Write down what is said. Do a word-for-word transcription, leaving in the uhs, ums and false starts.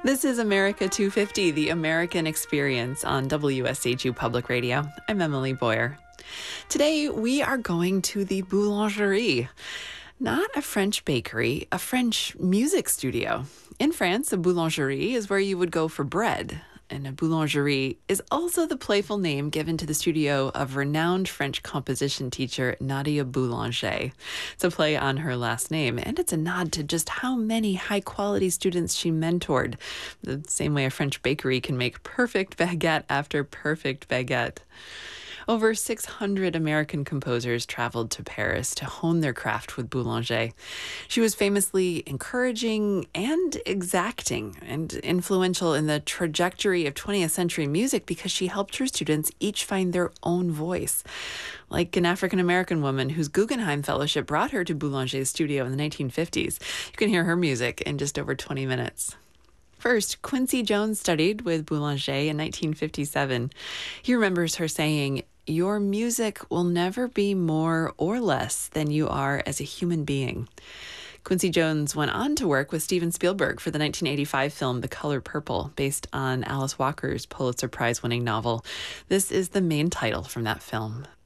This is America two fifty, the American Experience on W S H U Public Radio. I'm Emily Boyer. Today, we are going to the Boulangerie. Not a French bakery, a French music studio. In France, a boulangerie is where you would go for bread. And a boulangerie is also the playful name given to the studio of renowned French composition teacher Nadia Boulanger. It's a play on her last name, and it's a nod to just how many high-quality students she mentored. The same way a French bakery can make perfect baguette after perfect baguette. Over six hundred American composers traveled to Paris to hone their craft with Boulanger. She was famously encouraging and exacting and influential in the trajectory of twentieth century music because she helped her students each find their own voice. Like an African-American woman whose Guggenheim Fellowship brought her to Boulanger's studio in the nineteen fifties. You can hear her music in just over twenty minutes. First, Quincy Jones studied with Boulanger in nineteen fifty-seven. He remembers her saying, "Your music will never be more or less than you are as a human being." Quincy Jones went on to work with Steven Spielberg for the nineteen eighty-five film The Color Purple, based on Alice Walker's Pulitzer Prize-winning novel. This is the main title from that film.